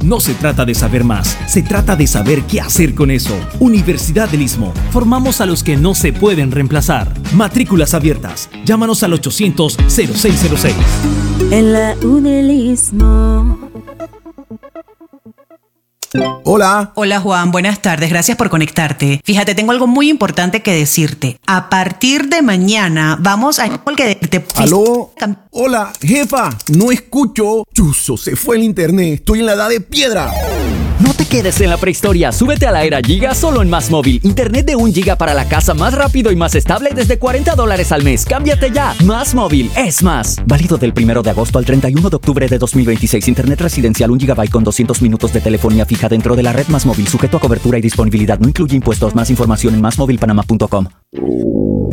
No se trata de saber más, se trata de saber qué hacer con eso. Universidad del Istmo. Formamos a los que no se pueden reemplazar. Matrículas abiertas. Llámanos al 800-0606. En la U del Istmo. Hola. Hola Juan, buenas tardes, gracias por conectarte. Fíjate, tengo algo muy importante que decirte. A partir de mañana vamos a... ¿Aló? Hola, jefa, no escucho. Chuzo, se fue el internet, estoy en la edad de piedra. No te quedes en la prehistoria, súbete a la era Giga solo en Más Móvil. Internet de 1 giga para la casa más rápido y más estable desde $40 al mes. Cámbiate ya. Más Móvil es más. Válido del 1 de agosto al 31 de octubre de 2026. Internet residencial 1 GB con 200 minutos de telefonía fija dentro de la red Más Móvil, sujeto a cobertura y disponibilidad. No incluye impuestos. Más información en másmóvilpanama.com.